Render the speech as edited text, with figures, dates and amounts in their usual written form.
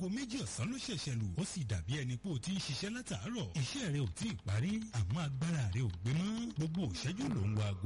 aago 2 ọ̀sán ló ṣẹ̀ṣẹ̀ lù ó sì dàbí ẹni pé o ti ń ṣiṣẹ́ látàárọ̀ iṣẹ́ rẹ ò tí ì parí àmọ́ agbára rẹ ò gbé mọ́ gbogbo ìṣẹ́jú ló ń wo aago